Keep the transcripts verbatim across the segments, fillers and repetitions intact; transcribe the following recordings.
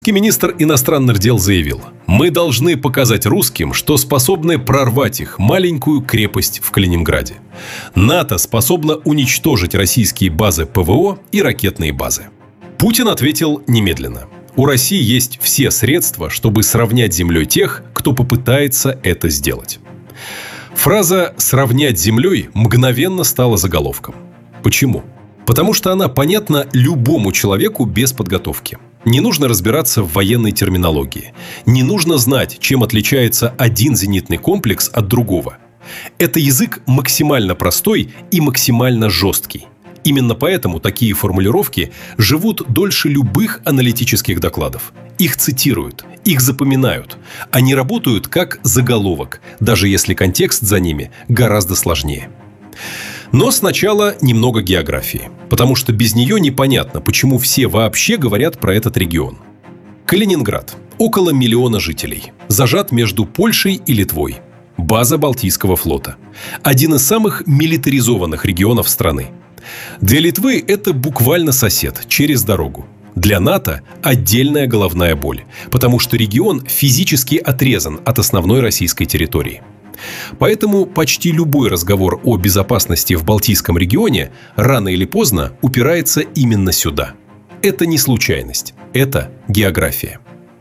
Министр иностранных дел заявил: «Мы должны показать русским, что способны прорвать их маленькую крепость в Калининграде. НАТО способно уничтожить российские базы ПВО и ракетные базы». Путин ответил немедленно: «У России есть все средства, чтобы сравнять с землей тех, кто попытается это сделать». Фраза «сравнять с землей» мгновенно стала заголовком. Почему? Потому что она понятна любому человеку без подготовки. Не нужно разбираться в военной терминологии. Не нужно знать, чем отличается один зенитный комплекс от другого. Это язык максимально простой и максимально жесткий. Именно поэтому такие формулировки живут дольше любых аналитических докладов. Их цитируют, их запоминают. Они работают как заголовок, даже если контекст за ними гораздо сложнее. Но сначала немного географии, потому что без нее непонятно, почему все вообще говорят про этот регион. Калининград. Около миллиона жителей. Зажат между Польшей и Литвой. База Балтийского флота. Один из самых милитаризованных регионов страны. Для Литвы это буквально сосед, через дорогу. Для НАТО отдельная головная боль, потому что регион физически отрезан от основной российской территории. Поэтому почти любой разговор о безопасности в Балтийском регионе рано или поздно упирается именно сюда. Это не случайность, это география.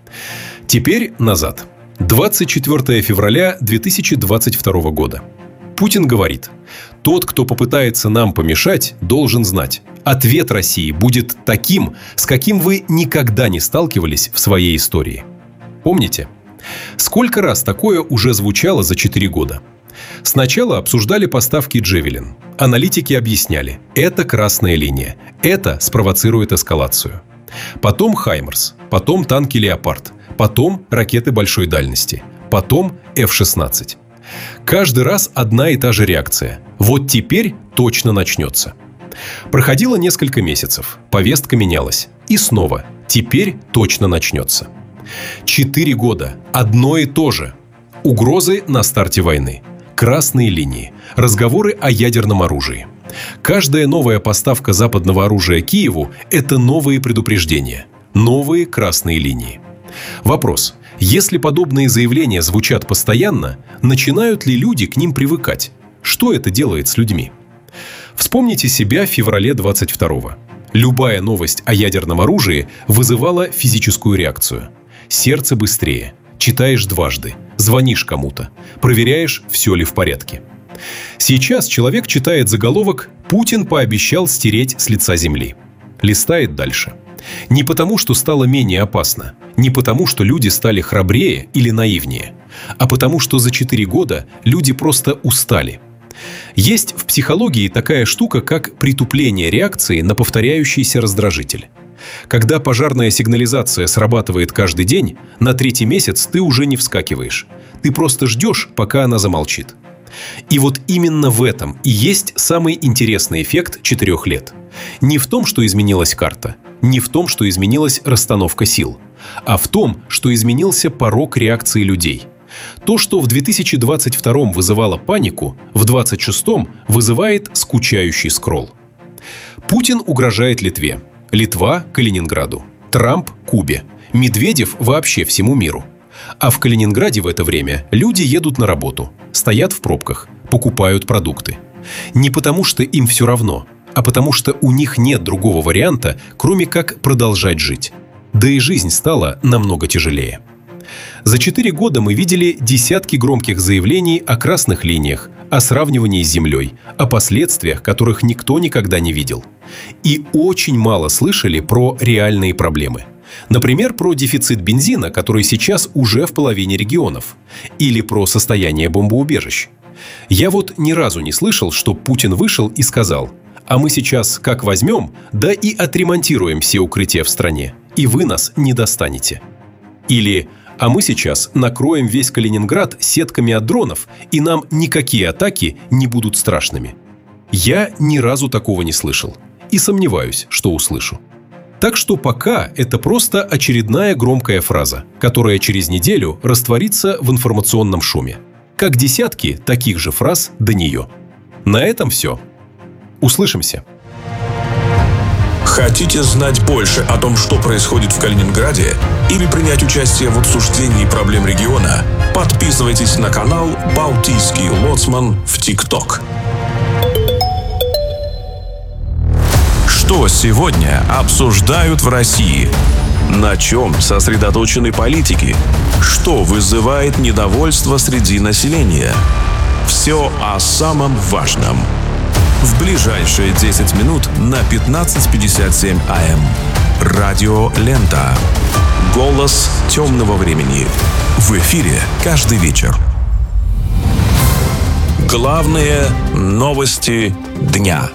Теперь назад. двадцать четвёртого февраля две тысячи двадцать второго года. Путин говорит: «Тот, кто попытается нам помешать, должен знать, ответ России будет таким, с каким вы никогда не сталкивались в своей истории». Помните? Сколько раз такое уже звучало за четыре года? Сначала обсуждали поставки «Джевелин». Аналитики объясняли: это красная линия, это спровоцирует эскалацию. Потом «Хаймарс», потом танки «Леопард», потом ракеты большой дальности, потом эф шестнадцать. Каждый раз одна и та же реакция: вот теперь точно начнется. Проходило несколько месяцев, повестка менялась. И снова: теперь точно начнется. Четыре года. Одно и то же. Угрозы на старте войны. Красные линии. Разговоры о ядерном оружии. Каждая новая поставка западного оружия Киеву – это новые предупреждения. Новые красные линии. Вопрос: если подобные заявления звучат постоянно, начинают ли люди к ним привыкать? Что это делает с людьми? Вспомните себя в феврале двадцать второго. Любая новость о ядерном оружии вызывала физическую реакцию. Сердце быстрее, читаешь дважды, звонишь кому-то, проверяешь, все ли в порядке. Сейчас человек читает заголовок «Путин пообещал стереть с лица земли». Листает дальше. Не потому, что стало менее опасно, не потому, что люди стали храбрее или наивнее, а потому, что за четыре года люди просто устали. Есть в психологии такая штука, как притупление реакции на повторяющийся раздражитель. Когда пожарная сигнализация срабатывает каждый день, на третий месяц ты уже не вскакиваешь. Ты просто ждешь, пока она замолчит. И вот именно в этом и есть самый интересный эффект четырех лет. Не в том, что изменилась карта, не в том, что изменилась расстановка сил, а в том, что изменился порог реакции людей. То, что в две тысячи двадцать втором вызывало панику, в двадцать шестом вызывает скучающий скролл. Путин угрожает Литве. Литва – Калининграду. Трамп – Кубе. Медведев вообще всему миру. А в Калининграде в это время люди едут на работу, стоят в пробках, покупают продукты. Не потому, что им все равно, а потому, что у них нет другого варианта, кроме как продолжать жить. Да и жизнь стала намного тяжелее. За четыре года мы видели десятки громких заявлений о красных линиях, о сравнивании с землей, о последствиях, которых никто никогда не видел. И очень мало слышали про реальные проблемы. Например, про дефицит бензина, который сейчас уже в половине регионов. Или про состояние бомбоубежищ. Я вот ни разу не слышал, что Путин вышел и сказал: «А мы сейчас как возьмем, да и отремонтируем все укрытия в стране, и вы нас не достанете». Или «А мы сейчас накроем весь Калининград сетками от дронов, и нам никакие атаки не будут страшными». Я ни разу такого не слышал. И сомневаюсь, что услышу. Так что пока это просто очередная громкая фраза, которая через неделю растворится в информационном шуме. Как десятки таких же фраз до нее. На этом все. Услышимся. Хотите знать больше о том, что происходит в Калининграде? или принять участие в обсуждении проблем региона, подписывайтесь на канал «Балтийский лоцман» в ТикТок. Что сегодня обсуждают в России? На чем сосредоточены политики? Что вызывает недовольство среди населения? Все о самом важном. В ближайшие десять минут на пятнадцать пятьдесят семь АМ. Радио «Лента». Голос темного времени. В эфире каждый вечер. Главные новости дня.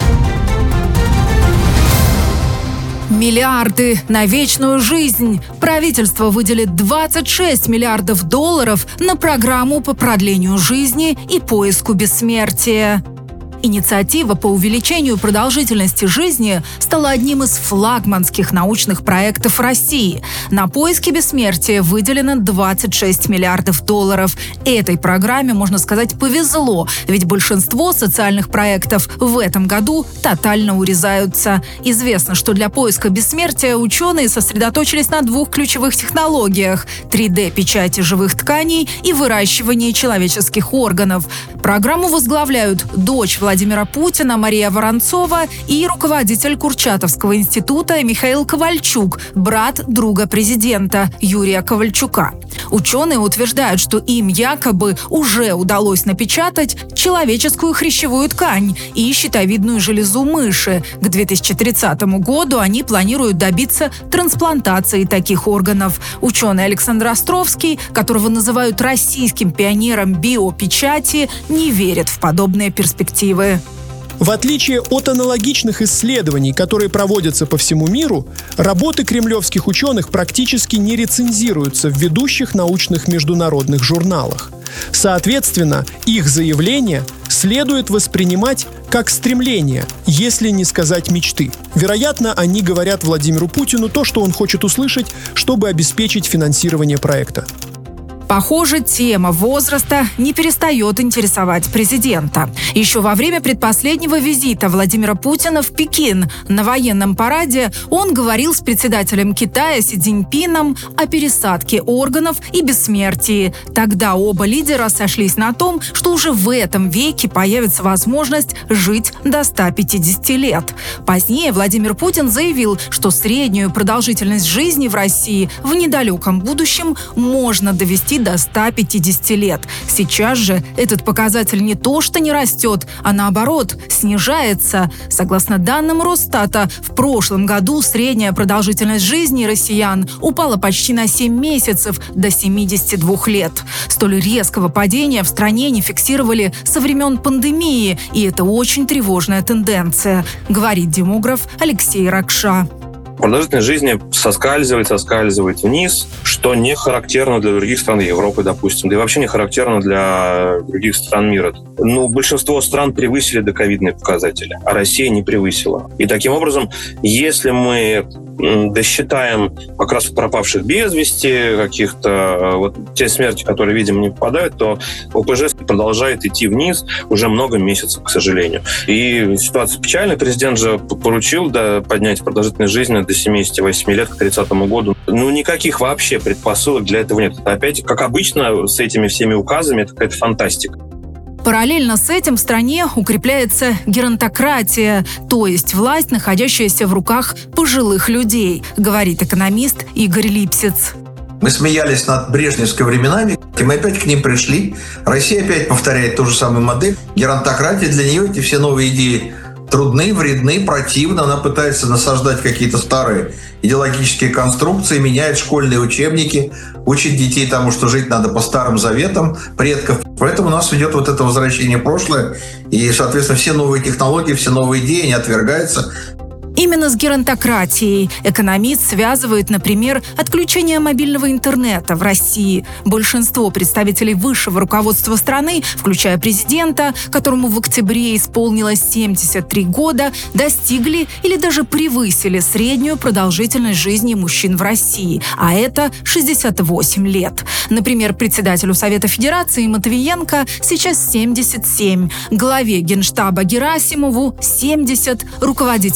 Миллиарды на вечную жизнь. Правительство выделит двадцать шесть миллиардов долларов на программу по продлению жизни и поиску бессмертия. Инициатива по увеличению продолжительности жизни стала одним из флагманских научных проектов России. На поиски бессмертия выделено двадцать шесть миллиардов долларов. Этой программе, можно сказать, повезло, ведь большинство социальных проектов в этом году тотально урезаются. Известно, что для поиска бессмертия ученые сосредоточились на двух ключевых технологиях – три дэ-печати живых тканей и выращивании человеческих органов. Программу возглавляют дочь Владимира Владимира Путина Мария Воронцова и руководитель Курчатовского института Михаил Ковальчук, брат друга президента Юрия Ковальчука. Ученые утверждают, что им якобы уже удалось напечатать человеческую хрящевую ткань и щитовидную железу мыши. К две тысячи тридцатому году они планируют добиться трансплантации таких органов. Ученый Александр Островский, которого называют российским пионером биопечати, не верит в подобные перспективы. В отличие от аналогичных исследований, которые проводятся по всему миру, работы кремлевских ученых практически не рецензируются в ведущих научных международных журналах. Соответственно, их заявления следует воспринимать как стремление, если не сказать мечты. Вероятно, они говорят Владимиру Путину то, что он хочет услышать, чтобы обеспечить финансирование проекта. Похоже, тема возраста не перестает интересовать президента. Еще во время предпоследнего визита Владимира Путина в Пекин на военном параде он говорил с председателем Китая Си Цзиньпином о пересадке органов и бессмертии. Тогда оба лидера сошлись на том, что уже в этом веке появится возможность жить до ста пятидесяти лет. Позднее Владимир Путин заявил, что среднюю продолжительность жизни в России в недалеком будущем можно довести до ста пятидесяти лет. Сейчас же этот показатель не то что не растет, а наоборот снижается. Согласно данным Росстата, в прошлом году средняя продолжительность жизни россиян упала почти на семь месяцев до семидесяти двух лет. Столь резкого падения в стране не фиксировали со времен пандемии, и это очень тревожная тенденция, говорит демограф Алексей Ракша. Продолжительность жизни соскальзывает, соскальзывает вниз, что не характерно для других стран Европы, допустим, да и вообще не характерно для других стран мира. Ну, большинство стран превысили доковидные показатели, а Россия не превысила. И таким образом, если мы досчитаем как раз пропавших без вести, каких-то вот те смерти, которые, видимо, не попадают, то ОПЖ продолжает идти вниз уже много месяцев, к сожалению. И ситуация печальная. Президент же поручил да, поднять продолжительность жизни до семидесяти восьми лет к тридцатому году. Ну, никаких вообще предпосылок для этого нет. Опять, как обычно, с этими всеми указами, это какая-то фантастика. Параллельно с этим в стране укрепляется геронтократия, то есть власть, находящаяся в руках пожилых людей, говорит экономист Игорь Липсиц. Мы смеялись над брежневскими временами, и мы опять к ним пришли. Россия опять повторяет ту же самую модель. Геронтократия, для нее эти все новые идеи трудны, вредны, противны. Она пытается насаждать какие-то старые идеологические конструкции, меняет школьные учебники, учит детей тому, что жить надо по старым заветам предков. Поэтому у нас идет вот это возвращение в прошлое, и, соответственно, все новые технологии, все новые идеи, они отвергаются. Именно с геронтократией экономист связывает, например, отключение мобильного интернета в России. Большинство представителей высшего руководства страны, включая президента, которому в октябре исполнилось семьдесят три года, достигли или даже превысили среднюю продолжительность жизни мужчин в России, а это шестьдесят восемь лет. Например, председателю Совета Федерации Матвиенко сейчас семьдесят семь, главе Генштаба Герасимову семьдесят, руководителю службы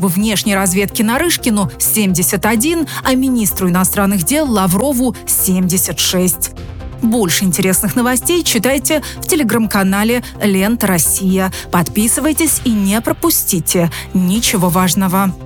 службы внешней разведки Нарышкину семьдесят один, а министру иностранных дел Лаврову семьдесят шесть. Больше интересных новостей читайте в телеграм-канале «Лента Россия». Подписывайтесь и не пропустите ничего важного.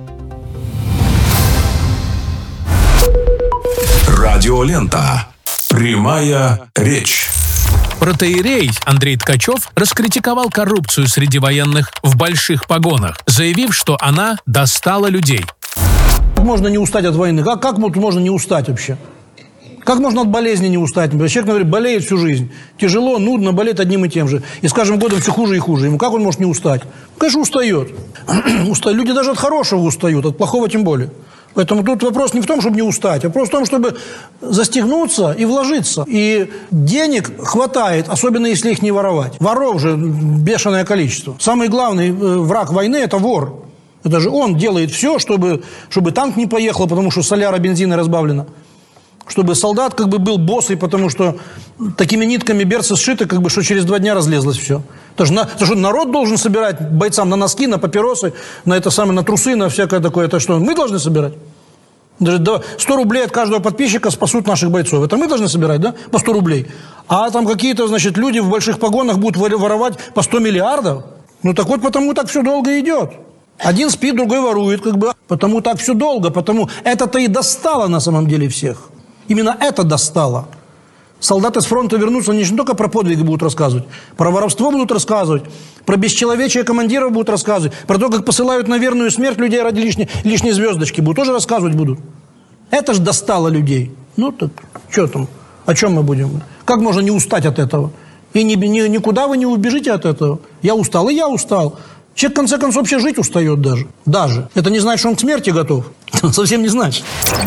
Радиолента. Прямая речь. Протоиерей Андрей Ткачев раскритиковал коррупцию среди военных в больших погонах, заявив, что она достала людей. Как можно не устать от войны? Как, как можно не устать вообще? Как можно от болезни не устать? Например, человек, например, болеет всю жизнь. Тяжело, нудно, болеет одним и тем же. И с каждым годом все хуже и хуже. Ему как он может не устать? Конечно, устает. Люди даже от хорошего устают, от плохого тем более. Поэтому тут вопрос не в том, чтобы не устать, а вопрос в том, чтобы застегнуться и вложиться. И денег хватает, особенно если их не воровать. Воров же бешеное количество. Самый главный враг войны – это вор. Это же он делает все, чтобы, чтобы танк не поехал, потому что соляра, бензина разбавлена. Чтобы солдат как бы был боссой, потому что такими нитками берцы сшиты, как бы, что через два дня разлезлось все. Потому что, на, потому что народ должен собирать бойцам на носки, на папиросы, на это самое, на трусы, на всякое такое. Это что, мы должны собирать? Даже сто рублей от каждого подписчика спасут наших бойцов. Это мы должны собирать, да? По сто рублей. А там какие-то, значит, люди в больших погонах будут воровать по сто миллиардов. Ну так вот, потому так все долго идет. Один спит, другой ворует, как бы. Потому так все долго, потому это-то и достало на самом деле всех. Именно это достало. Солдаты с фронта вернутся, они не только про подвиги будут рассказывать, про воровство будут рассказывать, про бесчеловечие командиров будут рассказывать, про то, как посылают на верную смерть людей ради лишней, лишней звездочки, будут тоже рассказывать будут. Это же достало людей. Ну так, что там, о чем мы будем? Как можно не устать от этого? И ни, ни, никуда вы не убежите от этого. Я устал, и я устал. Человек, в конце концов, вообще жить устает даже. Даже. Это не значит, что он к смерти готов. Совсем не значит.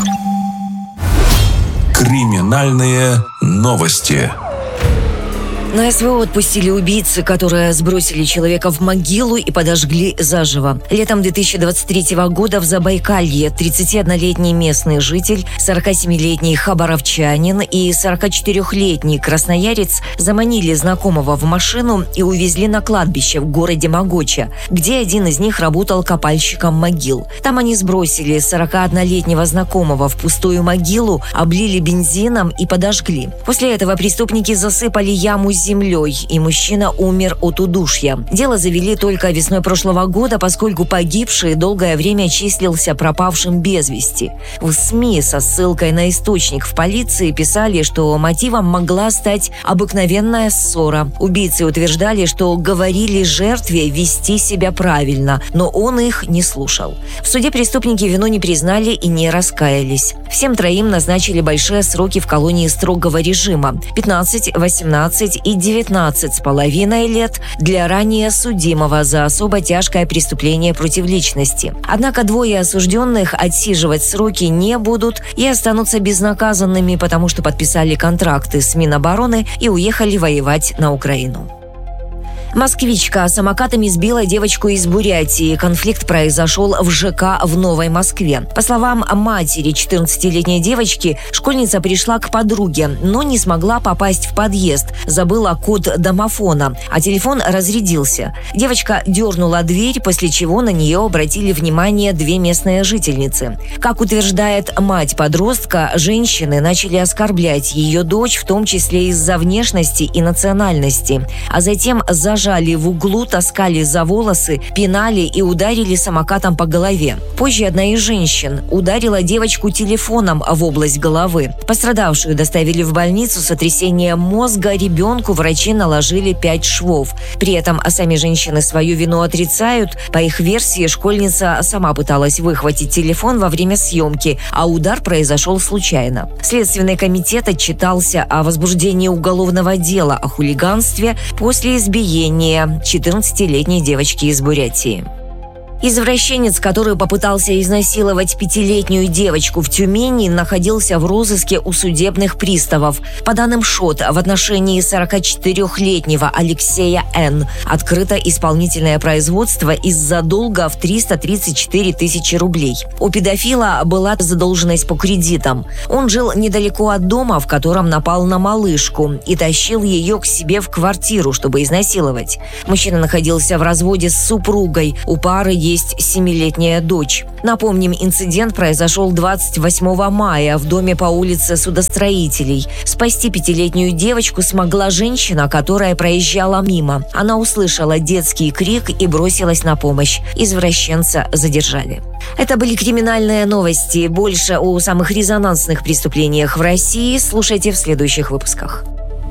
Криминальные новости. На СВО отпустили убийцы, которые сбросили человека в могилу и подожгли заживо. Летом две тысячи двадцать третьего года в Забайкалье тридцатиоднолетний местный житель, сорокасемилетний хабаровчанин и сорокачетырехлетний красноярец заманили знакомого в машину и увезли на кладбище в городе Могоча, где один из них работал копальщиком могил. Там они сбросили сорокаоднолетнего знакомого в пустую могилу, облили бензином и подожгли. После этого преступники засыпали яму с землей, и мужчина умер от удушья. Дело завели только весной прошлого года, поскольку погибший долгое время числился пропавшим без вести. В СМИ со ссылкой на источник в полиции писали, что мотивом могла стать обыкновенная ссора. Убийцы утверждали, что говорили жертве вести себя правильно, но он их не слушал. В суде преступники вину не признали и не раскаялись. Всем троим назначили большие сроки в колонии строгого режима – пятнадцать, восемнадцать и девятнадцать с половиной лет для ранее судимого за особо тяжкое преступление против личности. Однако двое осужденных отсиживать сроки не будут и останутся безнаказанными, потому что подписали контракты с Минобороны и уехали воевать на Украину. Москвичка самокатами сбила девочку из Бурятии. Конфликт произошел в ЖК в Новой Москве. По словам матери четырнадцатилетней девочки, школьница пришла к подруге, но не смогла попасть в подъезд. Забыла код домофона, а телефон разрядился. Девочка дернула дверь, после чего на нее обратили внимание две местные жительницы. Как утверждает мать подростка, женщины начали оскорблять ее дочь, в том числе из-за внешности и национальности, а затем зажали в углу, таскали за волосы, пинали и ударили самокатом по голове. Позже одна из женщин ударила девочку телефоном в область головы. Пострадавшую доставили в больницу с сотрясением мозга, ребенку врачи наложили пять швов. При этом сами женщины свою вину отрицают. По их версии, школьница сама пыталась выхватить телефон во время съемки, а удар произошел случайно. Следственный комитет отчитался о возбуждении уголовного дела о хулиганстве после избиения четырнадцатилетней девочки из Бурятии. Извращенец, который попытался изнасиловать пятилетнюю девочку в Тюмени, находился в розыске у судебных приставов. По данным ШОТ, в отношении сорокачетырехлетнего Алексея Н. открыто исполнительное производство из-за долга в триста тридцать четыре тысячи рублей. У педофила была задолженность по кредитам. Он жил недалеко от дома, в котором напал на малышку, и тащил ее к себе в квартиру, чтобы изнасиловать. Мужчина находился в разводе с супругой. У пары есть есть семилетняя дочь. Напомним, инцидент произошел двадцать восьмого мая в доме по улице Судостроителей. Спасти пятилетнюю девочку смогла женщина, которая проезжала мимо. Она услышала детский крик и бросилась на помощь. Извращенца задержали. Это были криминальные новости. Больше о самых резонансных преступлениях в России слушайте в следующих выпусках.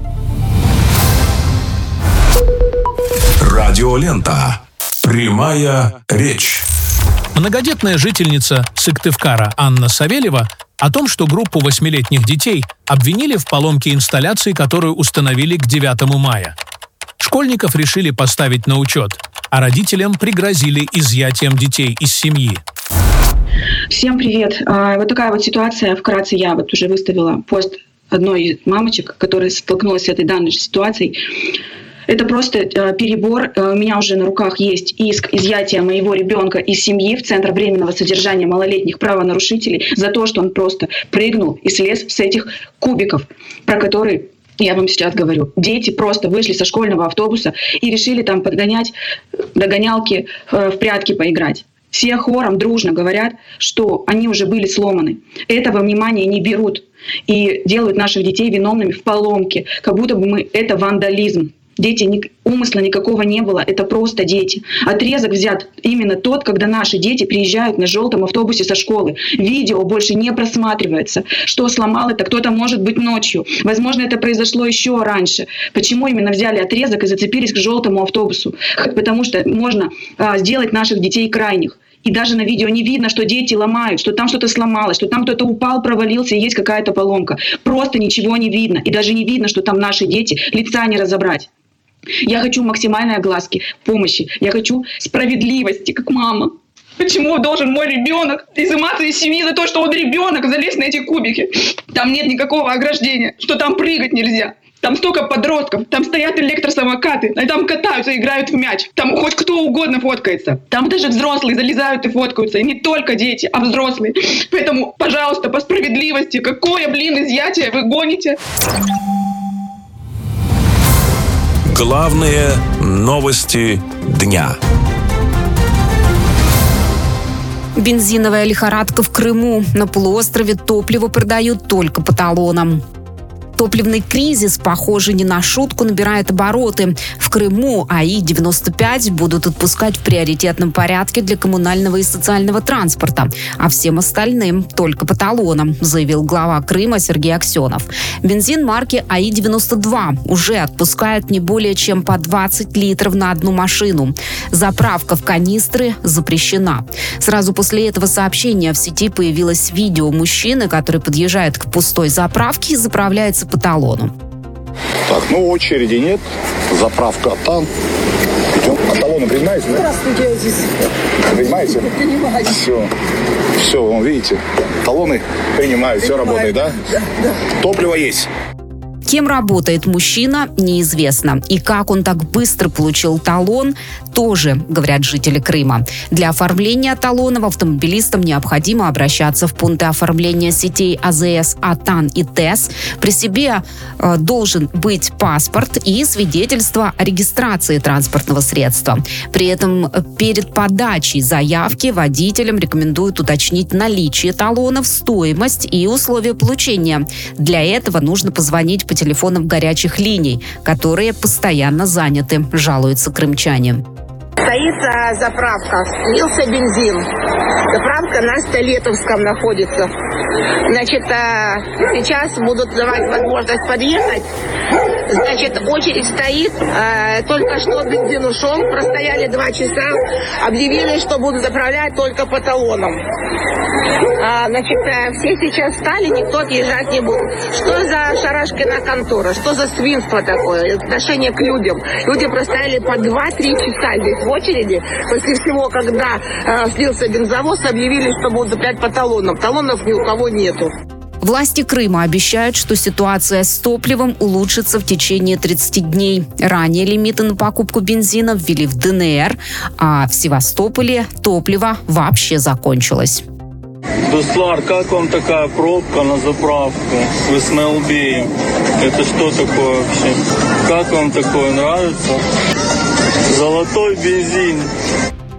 Радиолента. Прямая речь. Многодетная жительница Сыктывкара Анна Савельева о том, что группу восьмилетних детей обвинили в поломке инсталляции, которую установили к девятому мая. Школьников решили поставить на учет, а родителям пригрозили изъятием детей из семьи. Всем привет. Вот такая вот ситуация. Вкратце я вот уже выставила пост одной из мамочек, которая столкнулась с этой данной ситуацией. Это просто перебор. У меня уже на руках есть иск изъятия моего ребенка из семьи в Центр временного содержания малолетних правонарушителей за то, что он просто прыгнул и слез с этих кубиков, про которые я вам сейчас говорю. Дети просто вышли со школьного автобуса и решили там подгонять догонялки, в прятки поиграть. Все хором дружно говорят, что они уже были сломаны. Этого внимания не берут и делают наших детей виновными в поломке, как будто бы мы это вандализм. Дети, умысла никакого не было, это просто дети. Отрезок взят именно тот, когда наши дети приезжают на желтом автобусе со школы. Видео больше не просматривается. Что сломал это, кто-то может быть ночью. Возможно, это произошло еще раньше. Почему именно взяли отрезок и зацепились к желтому автобусу? Потому что можно а, сделать наших детей крайних. И даже на видео не видно, что дети ломают, что там что-то сломалось, что там кто-то упал, провалился и есть какая-то поломка. Просто ничего не видно. И даже не видно, что там наши дети, лица не разобрать. Я хочу максимальной огласки, помощи. Я хочу справедливости, как мама. Почему должен мой ребенок изыматься из семьи за то, что он ребенок, залезть на эти кубики? Там нет никакого ограждения, что там прыгать нельзя. Там столько подростков, там стоят электросамокаты, а там катаются, играют в мяч. Там хоть кто угодно фоткается. Там даже взрослые залезают и фоткаются. И не только дети, а взрослые. Поэтому, пожалуйста, по справедливости, какое, блин, изъятие вы гоните? Главные новости дня. Бензиновая лихорадка в Крыму. На полуострове топливо продают только по талонам. Топливный кризис, похоже, не на шутку набирает обороты. В Крыму АИ девяносто пять будут отпускать в приоритетном порядке для коммунального и социального транспорта, а всем остальным только по талонам, заявил глава Крыма Сергей Аксенов. Бензин марки АИ девяносто два уже отпускают не более чем по двадцать литров на одну машину. Заправка в канистры запрещена. Сразу после этого сообщения в сети появилось видео мужчины, который подъезжает к пустой заправке и заправляется по талону. Так, ну очереди нет, заправка там. Идем. А талоны принимаете, да? Здравствуйте, я здесь. Принимаете? Принимаю. Все, все, вон, видите, талоны принимают, все работает, да? Да, да. Топливо есть. Кем работает мужчина, неизвестно. И как он так быстро получил талон, тоже, говорят жители Крыма. Для оформления талонов автомобилистам необходимо обращаться в пункты оформления сетей АЗС, АТАН и ТЭС. При себе э, должен быть паспорт и свидетельство о регистрации транспортного средства. При этом перед подачей заявки водителям рекомендуют уточнить наличие талонов, стоимость и условия получения. Для этого нужно позвонить по телефонам горячих линий, которые постоянно заняты, жалуются крымчане. Стоит а, заправка, слился бензин. Заправка на Столетовском находится. Значит, а, сейчас будут давать возможность подъехать. Значит, очередь стоит. А, только что бензин ушел, простояли два часа. Объявили, что будут заправлять только по талонам. А, значит, а, все сейчас встали, никто отъезжать не будет. Что за шарашкина контора? Что за свинство такое? Отношение к людям. Люди простояли по два-три часа здесь в очереди. После всего, когда э, слился бензовоз, объявили, что будут заправлять по талонам. Талонов ни у кого нету. Власти Крыма обещают, что ситуация с топливом улучшится в течение тридцати дней. Ранее лимиты на покупку бензина ввели в ДНР, а в Севастополе топливо вообще закончилось. Дуслар, как вам такая пробка на заправку в СМЛБ? Это что такое вообще? Как вам такое нравится? Золотой бензин. В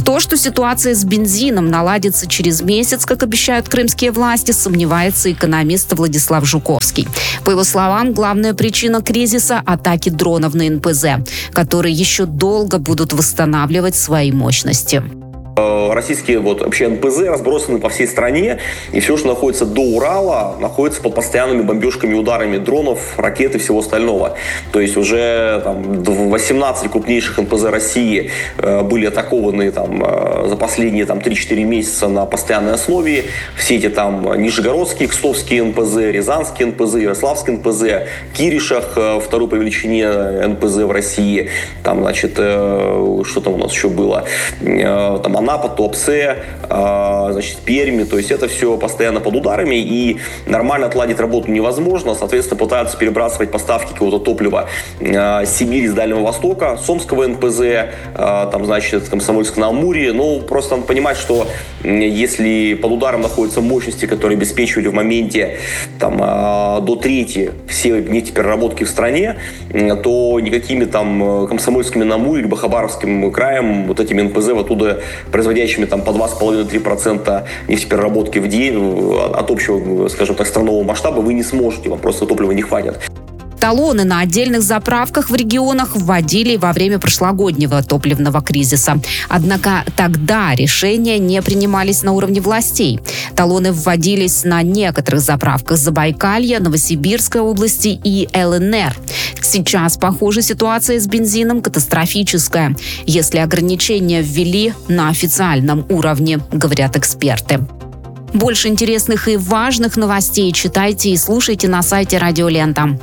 В то, что ситуация с бензином наладится через месяц, как обещают крымские власти, сомневается экономист Владислав Жуковский. По его словам, главная причина кризиса – атаки дронов на эн пэ зэ, которые еще долго будут восстанавливать свои мощности. Российские вот вообще эн пэ зэ разбросаны по всей стране, и все, что находится до Урала, находится под постоянными бомбежками, ударами дронов, ракет и всего остального. То есть уже там, восемнадцать крупнейших эн пэ зэ России э, были атакованы там, э, за последние там, три-четыре месяца на постоянной основе. Все эти там Нижегородские, Кстовские эн пэ зэ, Рязанские эн пэ зэ, Ярославские эн пэ зэ, Киришах, э, второй по величине эн пэ зэ в России. Там, значит, э, что там у нас еще было? Э, там Анапа, Туапсе, значит, Перми, то есть это все постоянно под ударами, и нормально отладить работу невозможно, соответственно, пытаются перебрасывать поставки какого-то топлива с Сибири, с Дальнего Востока, с Омского эн пэ зэ, там, значит, Комсомольск-на-Амуре, ну, просто надо понимать, что если под ударом находятся мощности, которые обеспечивали в моменте там, до трети все нефтепереработки в стране, то никакими там Комсомольскими на Амуре, либо Хабаровским краем, вот этими эн пэ зэ оттуда производящими там по два с половиной - три процента нефтепереработки в день от общего, скажем так, странового масштаба вы не сможете, вам просто топлива не хватит. Талоны на отдельных заправках в регионах вводили во время прошлогоднего топливного кризиса. Однако тогда решения не принимались на уровне властей. Талоны вводились на некоторых заправках Забайкалья, Новосибирской области и эл эн эр. Сейчас, похоже, ситуация с бензином катастрофическая, если ограничения ввели на официальном уровне, говорят эксперты. Больше интересных и важных новостей читайте и слушайте на сайте Радио Лента.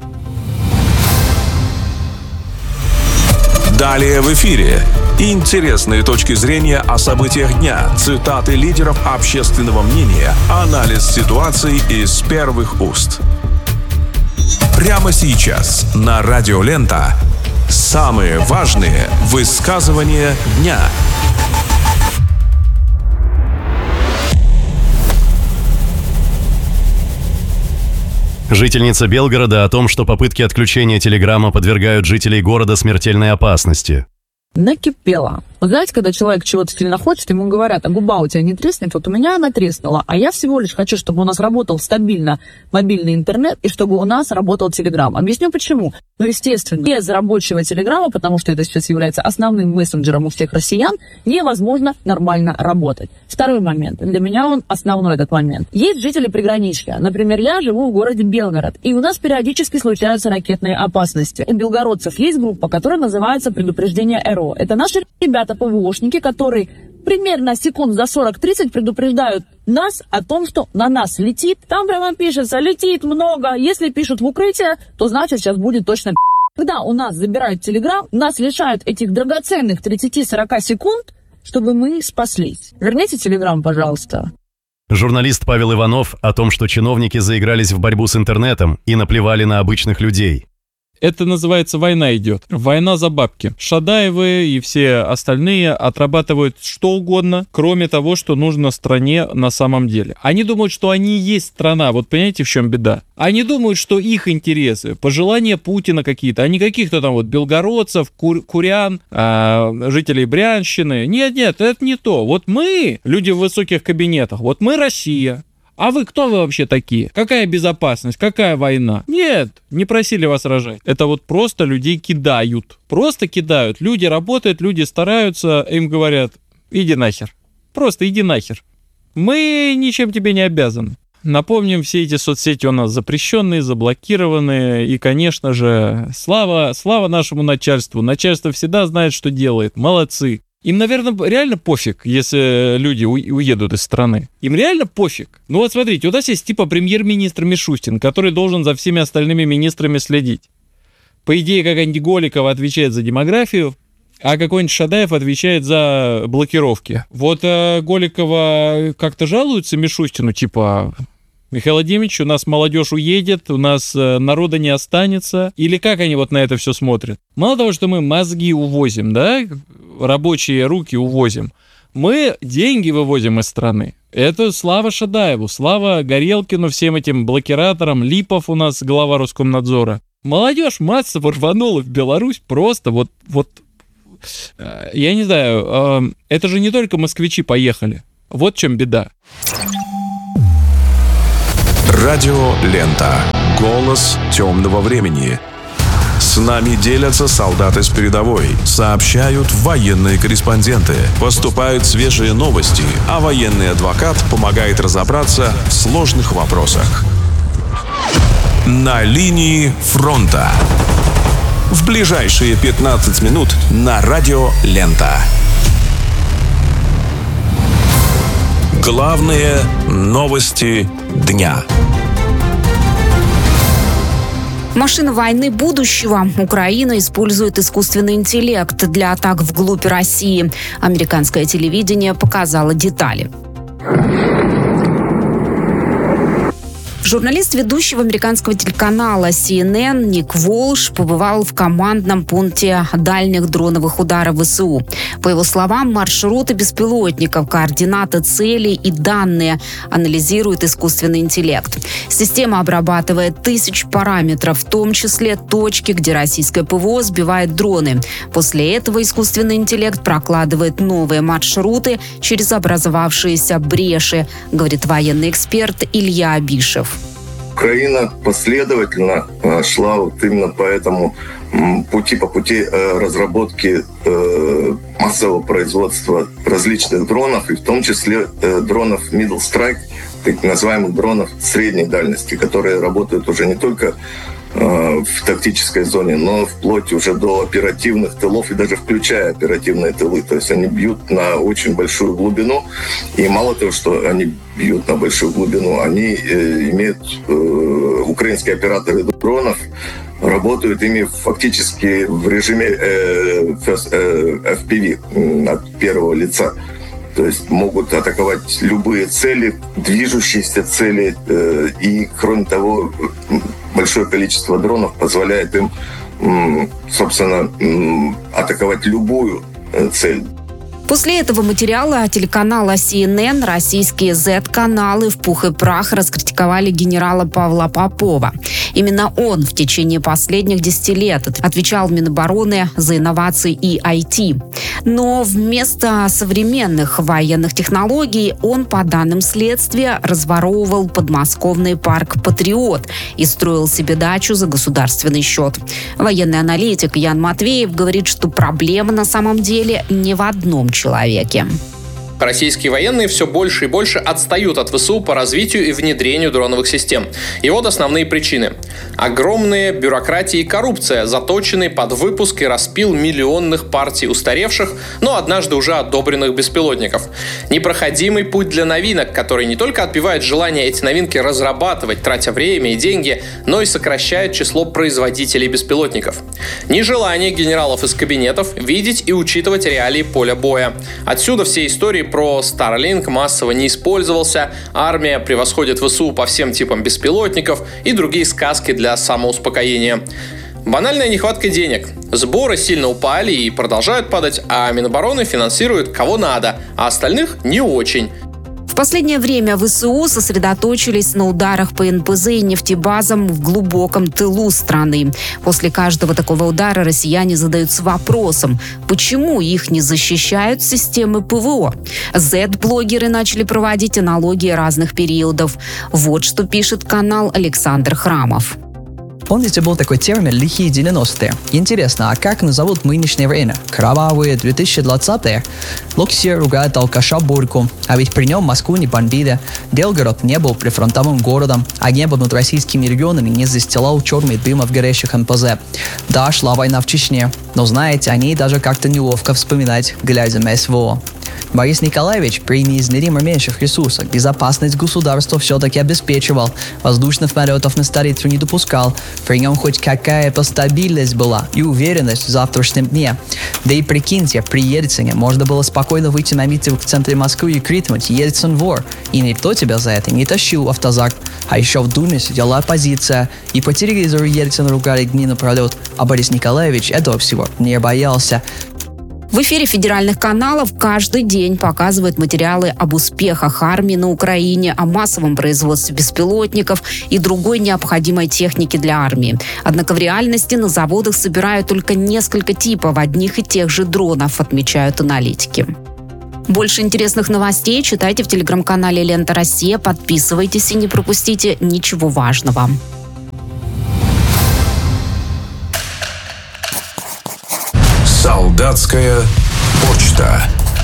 Далее в эфире. Интересные точки зрения о событиях дня, цитаты лидеров общественного мнения, анализ ситуации из первых уст. Прямо сейчас на Радио Лента самые важные высказывания дня. Жительница Белгорода о том, что попытки отключения телеграмма подвергают жителей города смертельной опасности. Накипело. Вот знаете, когда человек чего-то сильно хочет, ему говорят, а губа у тебя не треснет? Вот у меня она треснула, а я всего лишь хочу, чтобы у нас работал стабильно мобильный интернет и чтобы у нас работал Телеграм. Объясню почему. Ну, естественно, без рабочего Телеграма, потому что это сейчас является основным мессенджером у всех россиян, невозможно нормально работать. Второй момент. Для меня он основной этот момент. Есть жители приграничья. Например, я живу в городе Белгород, и у нас периодически случаются ракетные опасности. У белгородцев есть группа, которая называется «Предупреждение эр о». Это наши ребята, ПВОшники, которые примерно секунд за сорок-тридцать предупреждают нас о том, что на нас летит. Там прямо пишется, летит много. Если пишут в укрытие, то значит сейчас будет точно. Когда у нас забирают Телеграм, нас лишают этих драгоценных тридцать-сорок секунд, чтобы мы спаслись. Верните Телеграм, пожалуйста. Журналист Павел Иванов о том, что чиновники заигрались в борьбу с интернетом и наплевали на обычных людей. Это называется «война идет». Война за бабки. Шадаевы и все остальные отрабатывают что угодно, кроме того, что нужно стране на самом деле. Они думают, что они и есть страна. Вот понимаете, в чем беда? Они думают, что их интересы, пожелания Путина какие-то, а не каких-то там вот белгородцев, кур- курян, а, жителей Брянщины. Нет, нет, это не то. Вот мы, люди в высоких кабинетах, вот мы Россия. А вы кто вы вообще такие? Какая безопасность? Какая война? Нет, не просили вас рожать. Это вот просто людей кидают. Просто кидают. Люди работают, люди стараются, им говорят, иди нахер. Просто иди нахер. Мы ничем тебе не обязаны. Напомним, все эти соцсети у нас запрещенные, заблокированные. И, конечно же, слава, слава нашему начальству. Начальство всегда знает, что делает. Молодцы. Им, наверное, реально пофиг, если люди уедут из страны. Им реально пофиг. Ну вот смотрите, у нас есть типа премьер-министр Мишустин, который должен за всеми остальными министрами следить. По идее, какая-нибудь Голикова отвечает за демографию, а какой-нибудь Шадаев отвечает за блокировки. Вот а Голикова как-то жалуется Мишустину, типа... Михаил Владимирович, у нас молодежь уедет, у нас э, народа не останется. Или как они вот на это все смотрят? Мало того, что мы мозги увозим, да, рабочие руки увозим, мы деньги вывозим из страны. Это слава Шадаеву, слава Горелкину, всем этим блокираторам, Липов у нас глава Роскомнадзора. Молодежь массово рванула в Беларусь просто вот, вот я не знаю, это же не только москвичи поехали. Вот в чем беда. Радио Лента. Голос темного времени. С нами делятся солдаты с передовой, сообщают военные корреспонденты, поступают свежие новости, а военный адвокат помогает разобраться в сложных вопросах. На линии фронта. В ближайшие пятнадцать минут на Радио Лента. Главные новости дня. Машина войны будущего. Украина использует искусственный интеллект для атак вглубь России. Американское телевидение показало детали. Журналист ведущего американского телеканала си эн эн Ник Волш побывал в командном пункте дальних дроновых ударов ВСУ. По его словам, маршруты беспилотников, координаты целей и данные анализирует искусственный интеллект. Система обрабатывает тысячи параметров, в том числе точки, где российское ПВО сбивает дроны. После этого искусственный интеллект прокладывает новые маршруты через образовавшиеся бреши, говорит военный эксперт Илья Абишев. Украина последовательно шла вот именно по этому пути, по пути разработки массового производства различных дронов, и в том числе дронов Middle Strike, так называемых дронов средней дальности, которые работают уже не только в тактической зоне, но вплоть уже до оперативных тылов и даже включая оперативные тылы. То есть они бьют на очень большую глубину. И мало того, что они бьют на большую глубину, они э, имеют э, украинские операторы дронов, работают ими фактически в режиме э, эф пи ви от первого лица. То есть могут атаковать любые цели, движущиеся цели. Э, и, кроме того, большое количество дронов позволяет им, собственно, атаковать любую цель. После этого материала телеканала си эн эн российские зет-каналы в пух и прах раскритиковали генерала Павла Попова. Именно он в течение последних десяти лет отвечал в Минобороны за инновации и ай ти. Но вместо современных военных технологий он, по данным следствия, разворовывал подмосковный парк «Патриот» и строил себе дачу за государственный счет. Военный аналитик Ян Матвеев говорит, что проблема на самом деле не в одном человеке. Российские военные все больше и больше отстают от ВСУ по развитию и внедрению дроновых систем. И вот основные причины. Огромная бюрократия и коррупция, заточенные под выпуск и распил миллионных партий устаревших, но однажды уже одобренных беспилотников. Непроходимый путь для новинок, который не только отбивает желание эти новинки разрабатывать, тратя время и деньги, но и сокращает число производителей беспилотников. Нежелание генералов из кабинетов видеть и учитывать реалии поля боя. Отсюда все истории про Starlink массово не использовался, армия превосходит ВСУ по всем типам беспилотников и другие сказки для самоуспокоения. Банальная нехватка денег. Сборы сильно упали и продолжают падать, а Минобороны финансирует кого надо, а остальных не очень. В последнее время ВСУ сосредоточились на ударах по эн пэ зэ и нефтебазам в глубоком тылу страны. После каждого такого удара россияне задаются вопросом, почему их не защищают системы ПВО. Зет-блогеры начали проводить аналогии разных периодов. Вот что пишет канал Александр Храмов. Помните, был такой термин «лихие девяностые». Интересно, а как назовут нынешнее время? Кровавые две тысячи двадцатые? Локси ругает алкаша Бурку, а ведь при нем Москву не бомбили. Белгород не был прифронтовым городом, а небо над российскими регионами не застилал черный дым от горящих эн пэ зэ. Да, шла война в Чечне, но знаете, о ней даже как-то неловко вспоминать, глядя на эс вэ о. Борис Николаевич при неизмеримо меньших ресурсах безопасность государства все-таки обеспечивал, воздушных налетов на столицу не допускал, при нем хоть какая-то стабильность была и уверенность в завтрашнем дне. Да и прикиньте, при Ельцине можно было спокойно выйти на митинг в центре Москвы и крикнуть «Ельцин вор!» И никто тебя за это не тащил в автозак. А еще в Думе сидела оппозиция, и по телевизору Ельцина ругали дни напролет, а Борис Николаевич этого всего не боялся. В эфире федеральных каналов каждый день показывают материалы об успехах армии на Украине, о массовом производстве беспилотников и другой необходимой техники для армии. Однако в реальности на заводах собирают только несколько типов одних и тех же дронов, отмечают аналитики. Больше интересных новостей читайте в телеграм-канале «Лента Россия». Подписывайтесь и не пропустите ничего важного. Солдатская почта.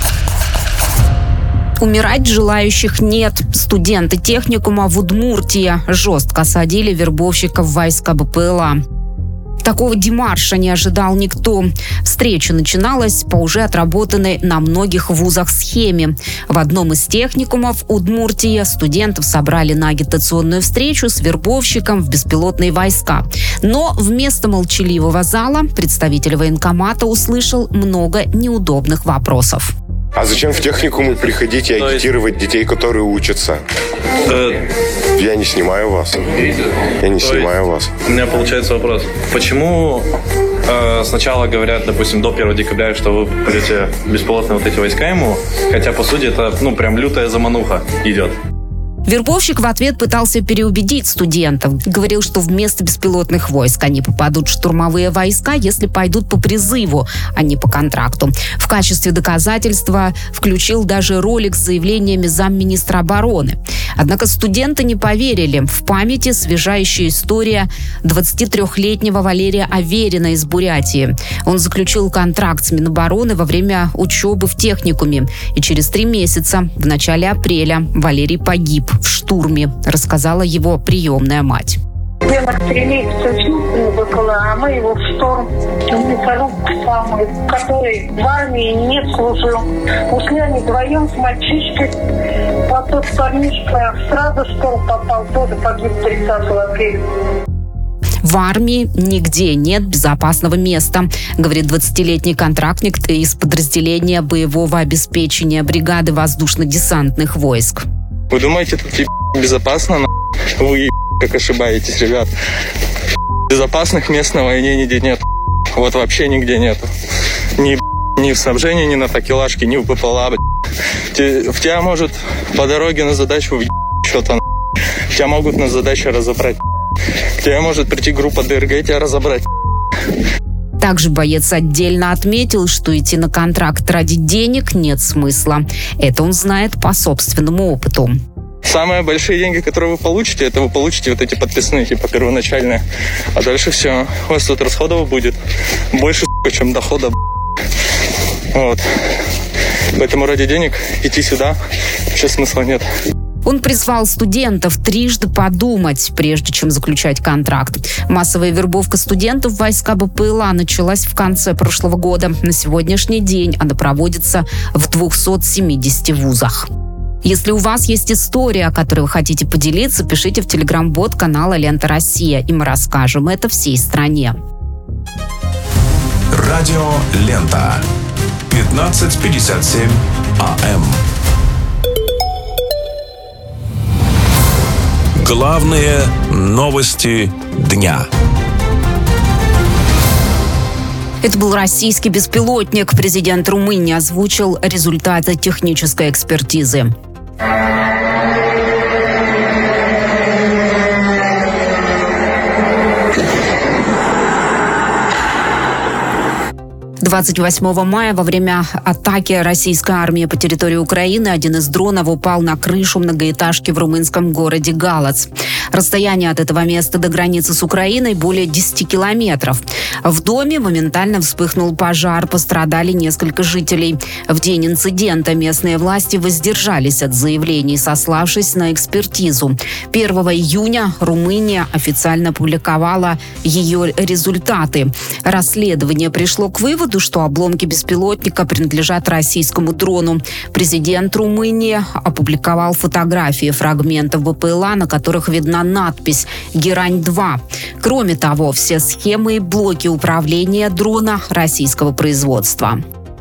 Умирать желающих нет. Студенты техникума в Удмуртии жестко осадили вербовщиков войска БПЛА. Такого демарша не ожидал никто. Встреча начиналась по уже отработанной на многих вузах схеме. В одном из техникумов Удмуртии студентов собрали на агитационную встречу с вербовщиком в беспилотные войска. Но вместо молчаливого зала представитель военкомата услышал много неудобных вопросов. А зачем в техникумы приходить и агитировать детей, которые учатся? Э... Я не снимаю вас. Я не То снимаю вас. У меня получается вопрос. Почему э, сначала говорят, допустим, до первого декабря, что вы пойдете беспилотные вот эти войска ему, хотя, по сути, это, ну, прям лютая замануха идет. Вербовщик в ответ пытался переубедить студентов. Говорил, что вместо беспилотных войск они попадут в штурмовые войска, если пойдут по призыву, а не по контракту. В качестве доказательства включил даже ролик с заявлениями замминистра обороны. Однако студенты не поверили. В памяти свежайшая история двадцатитрёхлетнего Валерия Аверина из Бурятии. Он заключил контракт с Минобороны во время учебы в техникуме. И через три месяца, в начале апреля, Валерий погиб в штурме, рассказала его приемная мать. Ребенок трилейца учился на БПЛА, а мы его в штурм. Мясоруб самый, который в армии не служил. Ушли они вдвоем с мальчишкой. А тот парнишка сразу в штурм попал, тоже погиб тридцатого апреля. В армии нигде нет безопасного места, говорит двадцатилетний контрактник из подразделения боевого обеспечения бригады воздушно-десантных войск. Вы думаете, тут безопасно? Вы как ошибаетесь, ребят. Безопасных мест на войне нигде нет. Вот вообще нигде нет. Ни, ни в снабжении, ни на такелажке, ни в БПЛА. В тебя может по дороге на задачу что-то. Тебя могут на задачу разобрать. К тебе может прийти группа ДРГ и тебя разобрать. Также боец отдельно отметил, что идти на контракт ради денег нет смысла. Это он знает по собственному опыту. Самые большие деньги, которые вы получите, это вы получите вот эти подписные, типа первоначальные. А дальше все. У вас тут расходов будет больше, чем дохода. Вот. Поэтому ради денег идти сюда вообще смысла нет. Он призвал студентов трижды подумать, прежде чем заключать контракт. Массовая вербовка студентов в войска БПЛА началась в конце прошлого года. На сегодняшний день она проводится в двухстах семидесяти вузах. Если у вас есть история, о которой вы хотите поделиться, пишите в телеграм-бот канала «Лента Россия», и мы расскажем это всей стране. Радио «Лента». пятнадцать пятьдесят семь АМ. Главные новости дня. Это был российский беспилотник. Президент Румынии озвучил результаты технической экспертизы. двадцать восьмого мая во время атаки российской армии по территории Украины один из дронов упал на крышу многоэтажки в румынском городе Галац. Расстояние от этого места до границы с Украиной более десяти километров. В доме моментально вспыхнул пожар, пострадали несколько жителей. В день инцидента местные власти воздержались от заявлений, сославшись на экспертизу. первого июня Румыния официально опубликовала ее результаты. Расследование пришло к выводу, что обломки беспилотника принадлежат российскому дрону. Президент Румынии опубликовал фотографии фрагментов БПЛА, на которых видна надпись «Герань-два». Кроме того, все схемы и блоки управления дрона российского производства.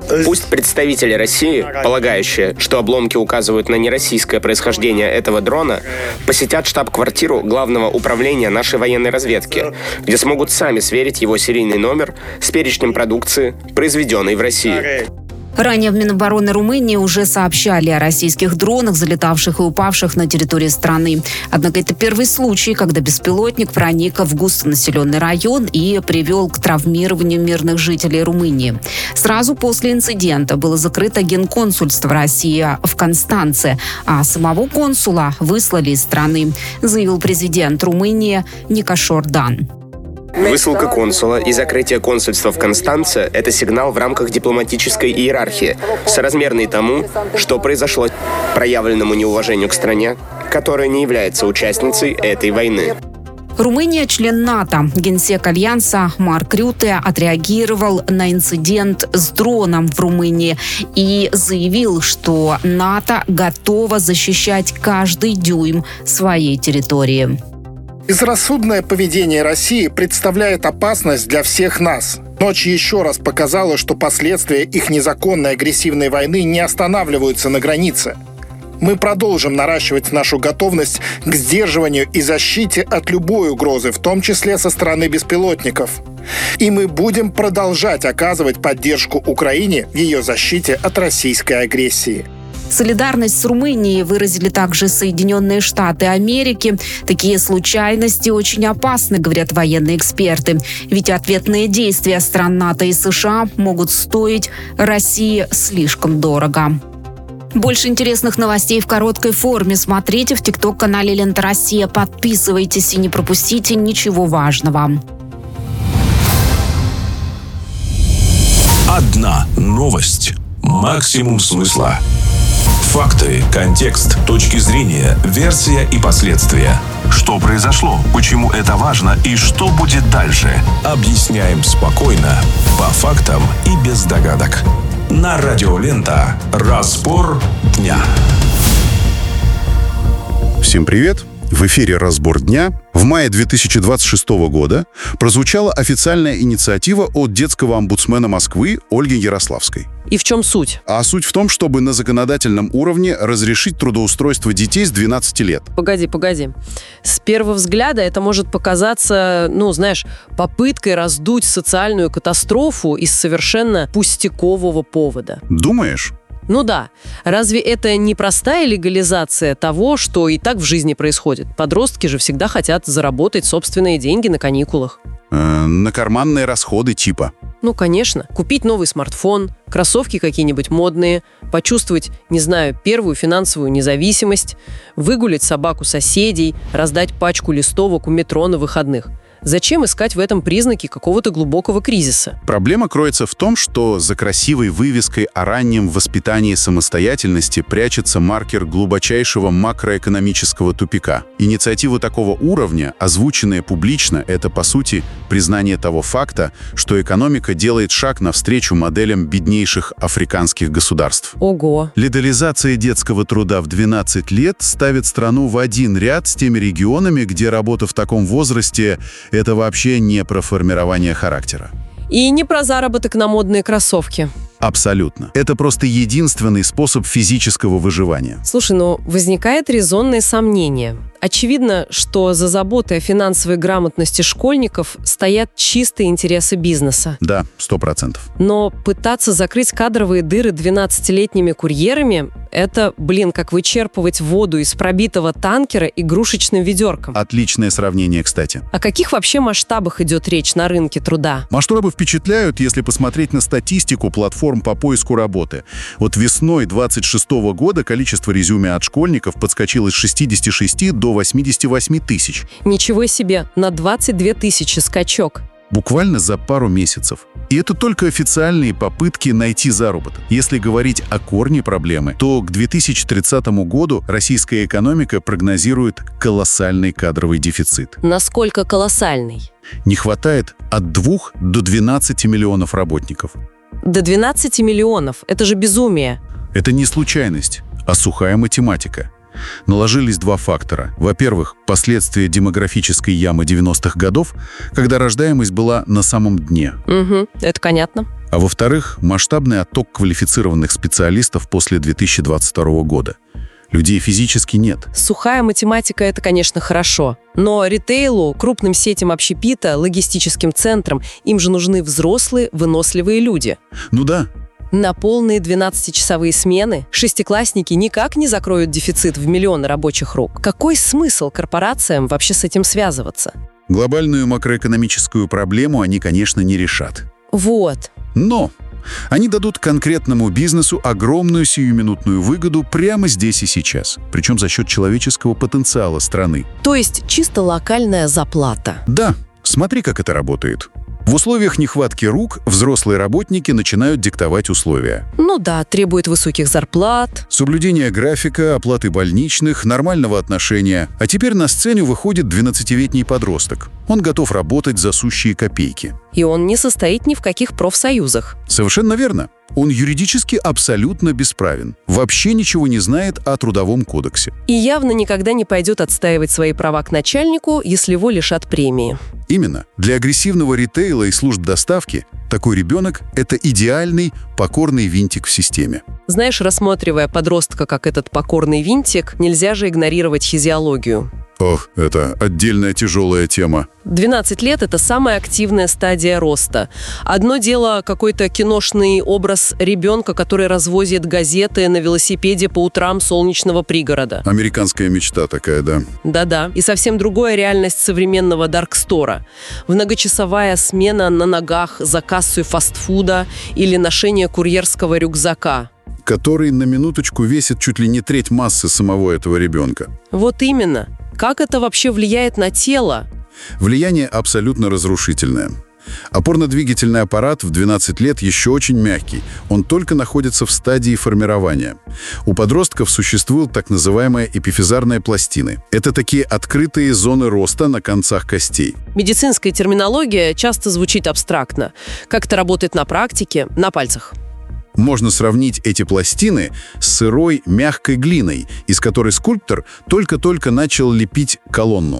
Пусть представители России, полагающие, что обломки указывают на нероссийское происхождение этого дрона, посетят штаб-квартиру Главного управления нашей военной разведки, где смогут сами сверить его серийный номер с перечнем продукции, произведенной в России. Ранее в Минобороны Румынии уже сообщали о российских дронах, залетавших и упавших на территории страны. Однако это первый случай, когда беспилотник проник в густонаселенный район и привел к травмированию мирных жителей Румынии. Сразу после инцидента было закрыто генконсульство России в Констанце, а самого консула выслали из страны, заявил президент Румынии Никош Ордан. Высылка консула и закрытие консульства в Констанце – это сигнал в рамках дипломатической иерархии, соразмерный тому, что произошло, проявленному неуважению к стране, которая не является участницей этой войны. Румыния, член НАТО. Генсек Альянса Марк Рюте отреагировал на инцидент с дроном в Румынии и заявил, что НАТО готово защищать каждый дюйм своей территории. Безрассудное поведение России представляет опасность для всех нас. Ночь еще раз показала, что последствия их незаконной агрессивной войны не останавливаются на границе. Мы продолжим наращивать нашу готовность к сдерживанию и защите от любой угрозы, в том числе со стороны беспилотников. И мы будем продолжать оказывать поддержку Украине в ее защите от российской агрессии. Солидарность с Румынией выразили также Соединенные Штаты Америки. Такие случайности очень опасны, говорят военные эксперты. Ведь ответные действия стран НАТО и США могут стоить России слишком дорого. Больше интересных новостей в короткой форме смотрите в тикток-канале «Лента Россия». Подписывайтесь и не пропустите ничего важного. Одна новость. Максимум смысла. Факты, контекст, точки зрения, версия и последствия. Что произошло, почему это важно и что будет дальше. Объясняем спокойно, по фактам и без догадок. На радио «Лента». Разбор дня. Всем привет! В эфире «Разбор дня». В мае две тысячи двадцать шестого года прозвучала официальная инициатива от детского омбудсмена Москвы Ольги Ярославской. И в чем суть? А суть в том, чтобы на законодательном уровне разрешить трудоустройство детей с двенадцати лет. Погоди, погоди. С первого взгляда это может показаться, ну, знаешь, попыткой раздуть социальную катастрофу из совершенно пустякового повода. Думаешь? Ну да. Разве это не простая легализация того, что и так в жизни происходит? Подростки же всегда хотят заработать собственные деньги на каникулах. Э, на карманные расходы типа. Ну, конечно. Купить новый смартфон, кроссовки какие-нибудь модные, почувствовать, не знаю, первую финансовую независимость, выгулять собаку соседей, раздать пачку листовок у метро на выходных. Зачем искать в этом признаки какого-то глубокого кризиса? Проблема кроется в том, что за красивой вывеской о раннем воспитании самостоятельности прячется маркер глубочайшего макроэкономического тупика. Инициатива такого уровня, озвученная публично, это, по сути, признание того факта, что экономика делает шаг навстречу моделям беднейших африканских государств. Ого! Легализация детского труда в двенадцать лет ставит страну в один ряд с теми регионами, где работа в таком возрасте – это вообще не про формирование характера. И не про заработок на модные кроссовки. Абсолютно. Это просто единственный способ физического выживания. Слушай, ну возникает резонное сомнение. Очевидно, что за заботой о финансовой грамотности школьников стоят чистые интересы бизнеса. Да, сто процентов. Но пытаться закрыть кадровые дыры двенадцатилетними курьерами – это, блин, как вычерпывать воду из пробитого танкера игрушечным ведерком. Отличное сравнение, кстати. О каких вообще масштабах идет речь на рынке труда? Масштабы впечатляют, если посмотреть на статистику платформ по поиску работы. Вот весной двадцать шестого года количество резюме от школьников подскочило с шестидесяти шести до восьмидесяти восьми тысяч. Ничего себе, на двадцать две тысячи скачок. Буквально за пару месяцев. И это только официальные попытки найти заработок. Если говорить о корне проблемы, то к две тысячи тридцатому году российская экономика прогнозирует колоссальный кадровый дефицит. Насколько колоссальный? Не хватает от двух до двенадцати миллионов работников. До двенадцати миллионов. Это же безумие. Это не случайность, а сухая математика. Наложились два фактора. Во-первых, последствия демографической ямы девяностых годов, когда рождаемость была на самом дне. Угу, это понятно. А во-вторых, масштабный отток квалифицированных специалистов после две тысячи двадцать второго года. Людей физически нет. Сухая математика – это, конечно, хорошо. Но ритейлу, крупным сетям общепита, логистическим центрам, им же нужны взрослые, выносливые люди. Ну да. На полные двенадцатичасовые смены шестиклассники никак не закроют дефицит в миллионы рабочих рук. Какой смысл корпорациям вообще с этим связываться? Глобальную макроэкономическую проблему они, конечно, не решат. Вот. Но они дадут конкретному бизнесу огромную сиюминутную выгоду прямо здесь и сейчас, причем за счет человеческого потенциала страны. То есть чисто локальная заплата. Да, смотри, как это работает. В условиях нехватки рук взрослые работники начинают диктовать условия. Ну да, требует высоких зарплат. Соблюдение графика, оплаты больничных, нормального отношения. А теперь на сцену выходит двенадцатилетний подросток. Он готов работать за сущие копейки. И он не состоит ни в каких профсоюзах. Совершенно верно. Он юридически абсолютно бесправен. Вообще ничего не знает о Трудовом кодексе. И явно никогда не пойдет отстаивать свои права к начальнику, если его лишат премии. Именно. Для агрессивного ритейла и служб доставки такой ребенок – это идеальный покорный винтик в системе. Знаешь, рассматривая подростка как этот покорный винтик, нельзя же игнорировать физиологию. Ох, это отдельная тяжелая тема. двенадцать лет – это самая активная стадия роста. Одно дело какой-то киношный образ ребенка, который развозит газеты на велосипеде по утрам солнечного пригорода. Американская мечта такая, да. Да-да. И совсем другая реальность современного даркстора. Многочасовая смена на ногах за кассой фастфуда или ношение курьерского рюкзака. Который на минуточку весит чуть ли не треть массы самого этого ребенка. Вот именно. Как это вообще влияет на тело? Влияние абсолютно разрушительное. Опорно-двигательный аппарат в двенадцать лет еще очень мягкий. Он только находится в стадии формирования. У подростков существуют так называемые эпифизарные пластины. Это такие открытые зоны роста на концах костей. Медицинская терминология часто звучит абстрактно. Как это работает на практике? На пальцах. Можно сравнить эти пластины с сырой, мягкой глиной, из которой скульптор только-только начал лепить колонну.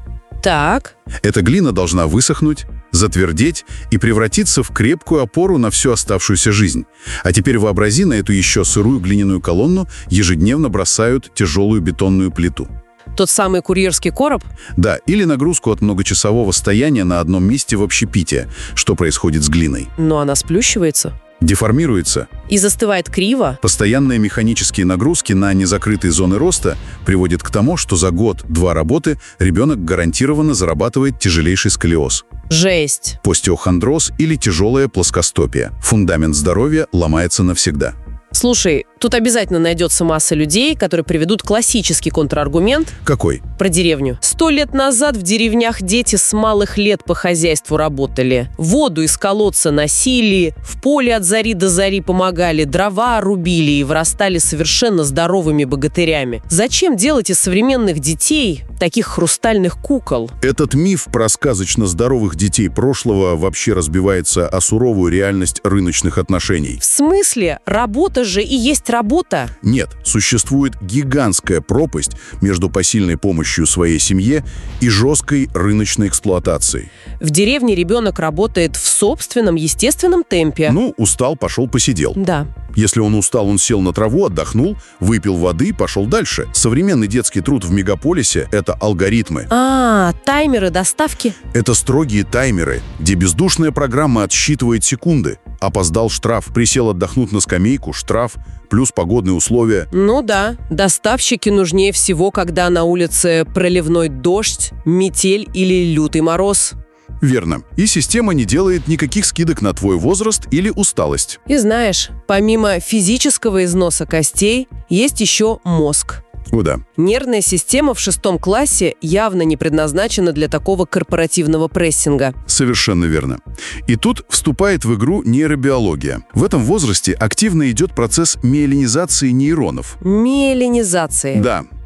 Так. Эта глина должна высохнуть, затвердеть и превратиться в крепкую опору на всю оставшуюся жизнь. А теперь вообрази, на эту еще сырую глиняную колонну ежедневно бросают тяжелую бетонную плиту. Тот самый курьерский короб? Да, или нагрузку от многочасового стояния на одном месте в общепите. Что происходит с глиной? Но она сплющивается. Деформируется. И застывает криво. Постоянные механические нагрузки на незакрытые зоны роста приводят к тому, что за год-два работы ребенок гарантированно зарабатывает тяжелейший сколиоз. Жесть. Остеохондроз или тяжелая плоскостопия. Фундамент здоровья ломается навсегда. Слушай, тут обязательно найдется масса людей, которые приведут классический контраргумент. Какой? Про деревню. Сто лет назад в деревнях дети с малых лет по хозяйству работали. Воду из колодца носили, в поле от зари до зари помогали, дрова рубили и вырастали совершенно здоровыми богатырями. Зачем делать из современных детей таких хрустальных кукол? Этот миф про сказочно здоровых детей прошлого вообще разбивается о суровую реальность рыночных отношений. В смысле? Работа же и есть работа? Нет, существует гигантская пропасть между посильной помощью своей семье и жесткой рыночной эксплуатацией. В деревне ребенок работает в собственном естественном темпе. Ну, устал, пошел посидел. Да. Если он устал, он сел на траву, отдохнул, выпил воды и пошел дальше. Современный детский труд в мегаполисе – это алгоритмы. А, таймеры доставки? Это строгие таймеры, где бездушная программа отсчитывает секунды. Опоздал — штраф, присел отдохнуть на скамейку — штраф, плюс погодные условия. Ну да, доставщики нужнее всего, когда на улице проливной дождь, метель или лютый мороз. Верно. И система не делает никаких скидок на твой возраст или усталость. И знаешь, помимо физического износа костей, есть еще мозг. О, да. Нервная система в шестом классе явно не предназначена для такого корпоративного прессинга. Совершенно верно. И тут вступает в игру нейробиология. В этом возрасте активно идет процесс миелинизации нейронов. Миелинизации? Да.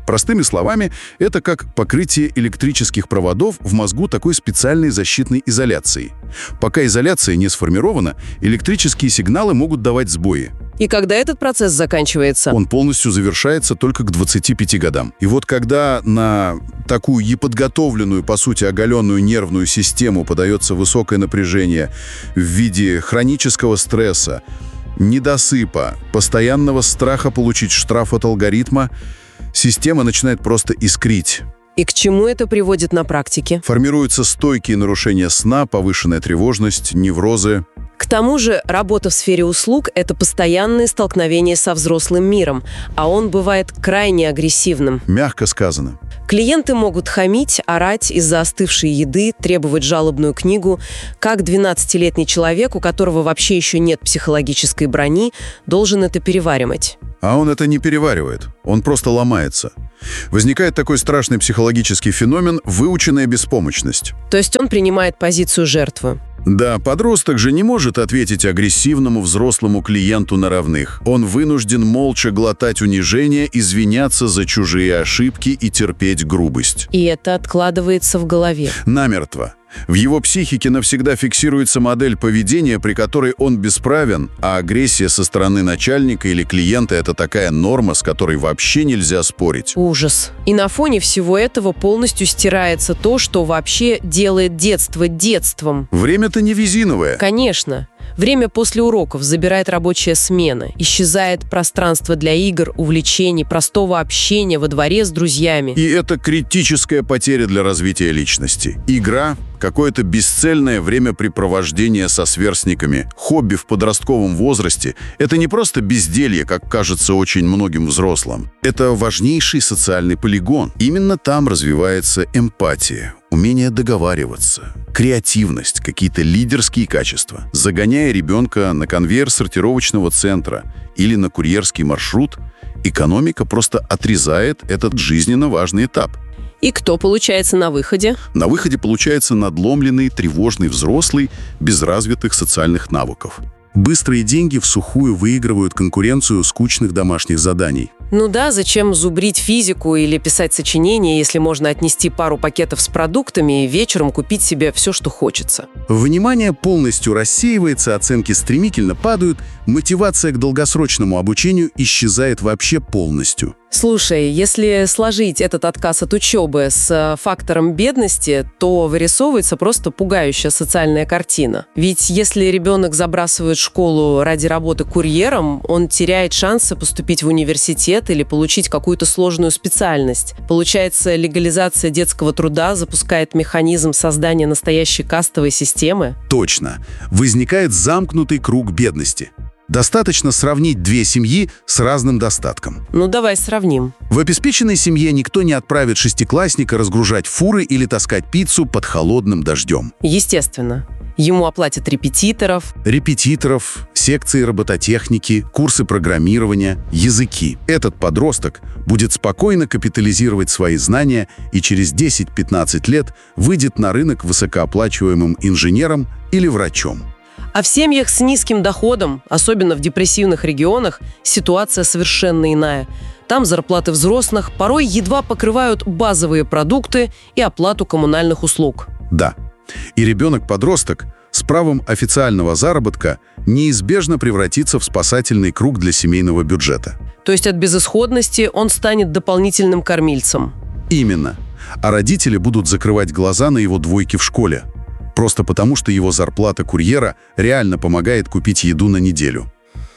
Простыми словами, это как покрытие электрических проводов в мозгу такой специальной защитной изоляцией. Пока изоляция не сформирована, электрические сигналы могут давать сбои. И когда этот процесс заканчивается? Он полностью завершается только к двадцати пяти годам. И вот когда на такую неподготовленную, по сути, оголенную нервную систему подается высокое напряжение в виде хронического стресса, недосыпа, постоянного страха получить штраф от алгоритма, система начинает просто искрить. И к чему это приводит на практике? Формируются стойкие нарушения сна, повышенная тревожность, неврозы. К тому же работа в сфере услуг – это постоянное столкновение со взрослым миром, а он бывает крайне агрессивным. Мягко сказано. Клиенты могут хамить, орать из-за остывшей еды, требовать жалобную книгу. Как двенадцатилетний человек, у которого вообще еще нет психологической брони, должен это переваривать? А он это не переваривает, он просто ломается. Возникает такой страшный психологический феномен – выученная беспомощность. То есть он принимает позицию жертвы? Да, подросток же не может ответить агрессивному взрослому клиенту на равных. Он вынужден молча глотать унижение, извиняться за чужие ошибки и терпеть грубость. И это откладывается в голове? Намертво. В его психике навсегда фиксируется модель поведения, при которой он бесправен, а агрессия со стороны начальника или клиента – это такая норма, с которой вообще нельзя спорить. Ужас. И на фоне всего этого полностью стирается то, что вообще делает детство детством. Время-то не резиновое. Конечно. Время после уроков забирает рабочая смена. Исчезает пространство для игр, увлечений, простого общения во дворе с друзьями. И это критическая потеря для развития личности. Игра – какое-то бесцельное времяпрепровождение со сверстниками. Хобби в подростковом возрасте – это не просто безделье, как кажется очень многим взрослым. Это важнейший социальный полигон. Именно там развивается эмпатия, умение договариваться, креативность, какие-то лидерские качества. Загоняя ребенка на конвейер сортировочного центра или на курьерский маршрут, экономика просто отрезает этот жизненно важный этап. И кто получается на выходе? На выходе получается надломленный, тревожный взрослый, без развитых социальных навыков. Быстрые деньги всухую выигрывают конкуренцию скучных домашних заданий. Ну да, зачем зубрить физику или писать сочинения, если можно отнести пару пакетов с продуктами и вечером купить себе все, что хочется? Внимание полностью рассеивается, оценки стремительно падают, мотивация к долгосрочному обучению исчезает вообще полностью. Слушай, если сложить этот отказ от учебы с фактором бедности, то вырисовывается просто пугающая социальная картина. Ведь если ребенок забрасывает школу ради работы курьером, он теряет шансы поступить в университет или получить какую-то сложную специальность. Получается, легализация детского труда запускает механизм создания настоящей кастовой системы? Точно. Возникает замкнутый круг бедности. Достаточно сравнить две семьи с разным достатком. Ну, давай сравним. В обеспеченной семье никто не отправит шестиклассника разгружать фуры или таскать пиццу под холодным дождем. Естественно. Ему оплатят репетиторов. Репетиторов, секции робототехники, курсы программирования, языки. Этот подросток будет спокойно капитализировать свои знания и через десять-пятнадцать лет выйдет на рынок высокооплачиваемым инженером или врачом. А в семьях с низким доходом, особенно в депрессивных регионах, ситуация совершенно иная. Там зарплаты взрослых порой едва покрывают базовые продукты и оплату коммунальных услуг. Да. И ребенок-подросток с правом официального заработка неизбежно превратится в спасательный круг для семейного бюджета. То есть от безысходности он станет дополнительным кормильцем. Именно. А родители будут закрывать глаза на его двойки в школе. Просто потому, что его зарплата курьера реально помогает купить еду на неделю.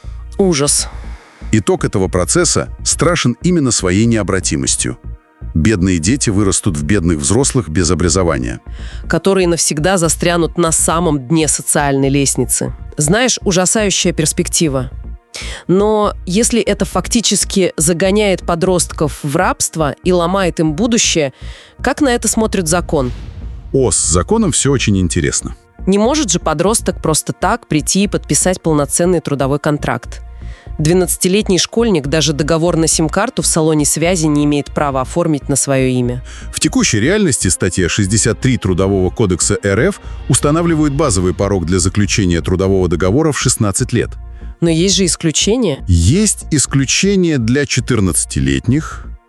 Ужас. Итог этого процесса страшен именно своей необратимостью. Бедные дети вырастут в бедных взрослых без образования. Которые навсегда застрянут на самом дне социальной лестницы. Знаешь, ужасающая перспектива. Но если это фактически загоняет подростков в рабство и ломает им будущее, как на это смотрит закон? О, с законом все очень интересно. Не может же подросток просто так прийти и подписать полноценный трудовой контракт. двенадцатилетний школьник даже договор на сим-карту в салоне связи не имеет права оформить на свое имя. В текущей реальности статья шестьдесят три Трудового кодекса эр эф устанавливает базовый порог для заключения трудового договора в шестнадцать лет. Но есть же исключения. Есть исключения для четырнадцатилетних,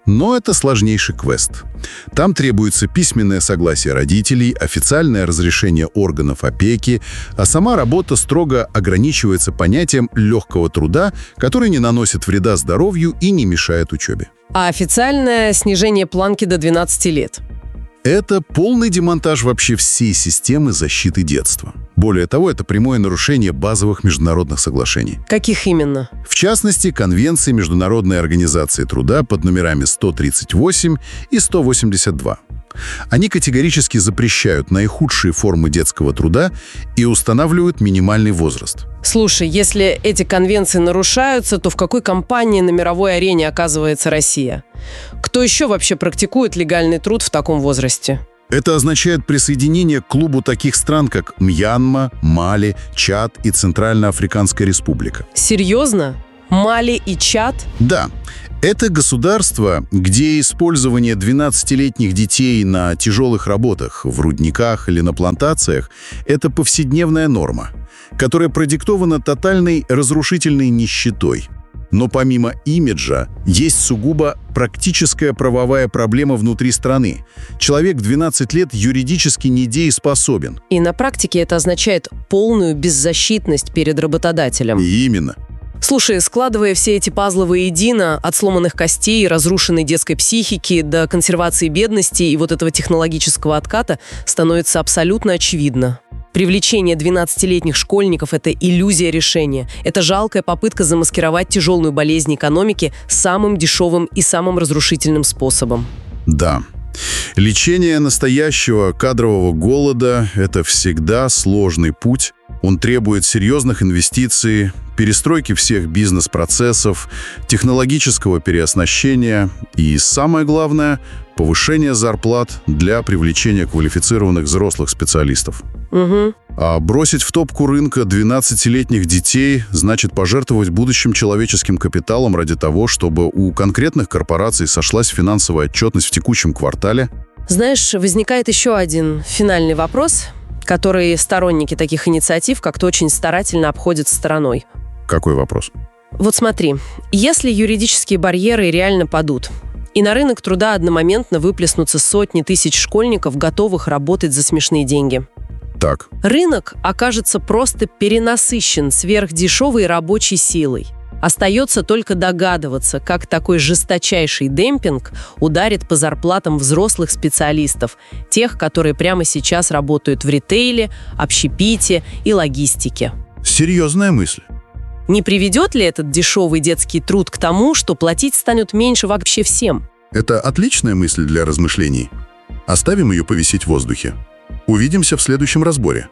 Но это сложнейший квест. Там требуется письменное согласие родителей, официальное разрешение органов опеки, а сама работа строго ограничивается понятием легкого труда, который не наносит вреда здоровью и не мешает учебе. А официальное снижение планки до двенадцати лет? Это полный демонтаж вообще всей системы защиты детства. Более того, это прямое нарушение базовых международных соглашений. Каких именно? В частности, Конвенции Международной организации труда под номерами сто тридцать восемь и сто восемьдесят два. Они категорически запрещают наихудшие формы детского труда и устанавливают минимальный возраст. Слушай, если эти конвенции нарушаются, то в какой компании на мировой арене оказывается Россия? Кто еще вообще практикует легальный труд в таком возрасте? Это означает присоединение к клубу таких стран, как Мьянма, Мали, Чад и Центральноафриканская республика. Серьезно? Мали и Чад? Да. Это государства, где использование двенадцатилетних детей на тяжелых работах, в рудниках или на плантациях – это повседневная норма, которая продиктована тотальной разрушительной нищетой. Но помимо имиджа, есть сугубо практическая правовая проблема внутри страны. Человек в двенадцать лет юридически недееспособен. И на практике это означает полную беззащитность перед работодателем. И именно. Слушай, складывая все эти пазлы воедино, от сломанных костей, разрушенной детской психики до консервации бедности и вот этого технологического отката, становится абсолютно очевидно. Привлечение двенадцатилетних школьников – это иллюзия решения. Это жалкая попытка замаскировать тяжелую болезнь экономики самым дешевым и самым разрушительным способом. Да. Лечение настоящего кадрового голода – это всегда сложный путь. Он требует серьезных инвестиций, перестройки всех бизнес-процессов, технологического переоснащения и, самое главное, повышения зарплат для привлечения квалифицированных взрослых специалистов. Угу. А бросить в топку рынка двенадцатилетних детей значит пожертвовать будущим человеческим капиталом ради того, чтобы у конкретных корпораций сошлась финансовая отчетность в текущем квартале. Знаешь, возникает еще один финальный вопрос, который сторонники таких инициатив как-то очень старательно обходят стороной. Какой вопрос? Вот смотри, если юридические барьеры реально падут, и на рынок труда одномоментно выплеснутся сотни тысяч школьников, готовых работать за смешные деньги. Так. Рынок окажется просто перенасыщен сверхдешевой рабочей силой. Остается только догадываться, как такой жесточайший демпинг ударит по зарплатам взрослых специалистов, тех, которые прямо сейчас работают в ритейле, общепите и логистике. Серьезная мысль. Не приведет ли этот дешевый детский труд к тому, что платить станут меньше вообще всем? Это отличная мысль для размышлений. Оставим ее повисеть в воздухе. Увидимся в следующем разборе.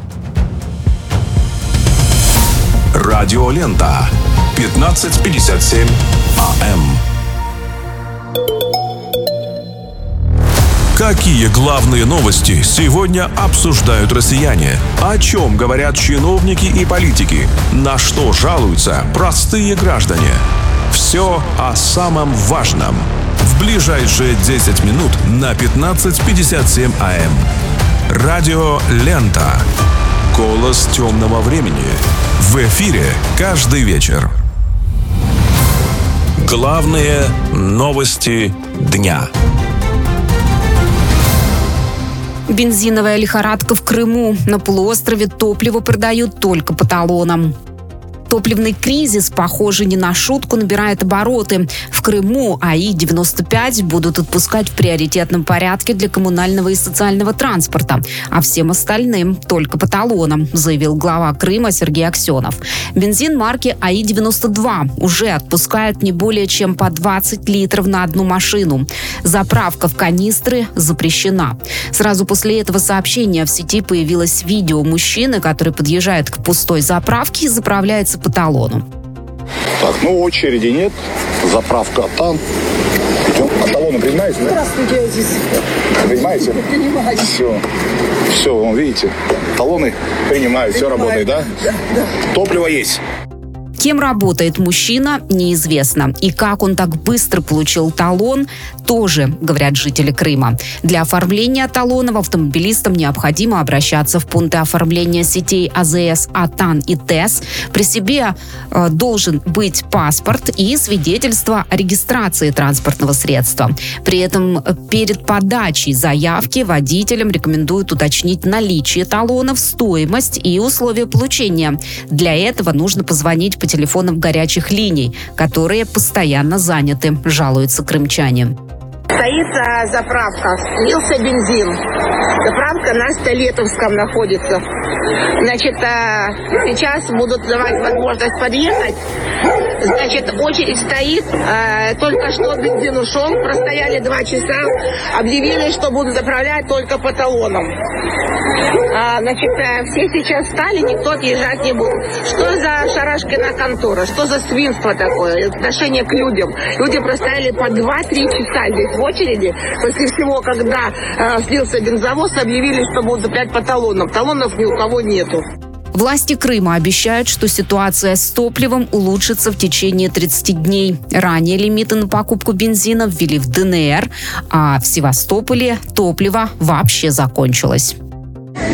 Радиолента. пятнадцать пятьдесят семь АМ. Какие главные новости сегодня обсуждают россияне? О чем говорят чиновники и политики? На что жалуются простые граждане? Все о самом важном. В ближайшие десять минут на пятнадцать пятьдесят семь АМ. Радио Лента. Голос темного времени. В эфире каждый вечер. Главные новости дня. Бензиновая лихорадка в Крыму. На полуострове топливо продают только по талонам. Топливный кризис, похоже, не на шутку набирает обороты. В Крыму АИ девяносто пять будут отпускать в приоритетном порядке для коммунального и социального транспорта, а всем остальным только по талонам, заявил глава Крыма Сергей Аксенов. Бензин марки АИ девяносто два уже отпускают не более чем по двадцать литров на одну машину. Заправка в канистры запрещена. Сразу после этого сообщения в сети появилось видео мужчины, который подъезжает к пустой заправке и заправляется по талону. Так, ну очереди нет. Заправка там. Идем. А талоны принимаете, да? Здравствуйте, Азиз. Принимаете? Принимаю. Все. Все, вон, видите, талоны принимают, все работает, да? Да, да. Топливо есть. Кем работает мужчина, неизвестно. И как он так быстро получил талон, тоже, говорят жители Крыма. Для оформления талонов автомобилистам необходимо обращаться в пункты оформления сетей АЗС, АТАН и ТЭС. При себе э, должен быть паспорт и свидетельство о регистрации транспортного средства. При этом перед подачей заявки водителям рекомендуют уточнить наличие талонов, стоимость и условия получения. Для этого нужно позвонить по телефонам горячих линий, которые постоянно заняты, жалуются крымчане. Стоит а, заправка, слился бензин. Заправка на Столетовском находится. Значит, а, сейчас будут давать возможность подъехать. Значит, очередь стоит. А, только что бензин ушел, простояли два часа. Объявили, что будут заправлять только по талонам. А, значит, а, все сейчас встали, никто отъезжать не будет. Что за шарашкина контора? Что за свинство такое? Отношение к людям. Люди простояли по два-три часа здесь в очереди. После всего, когда э, слился бензовоз, объявили, что будут заправлять по талонам. Талонов ни у кого нету. Власти Крыма обещают, что ситуация с топливом улучшится в течение тридцати дней. Ранее лимиты на покупку бензина ввели в ДНР, а в Севастополе топливо вообще закончилось.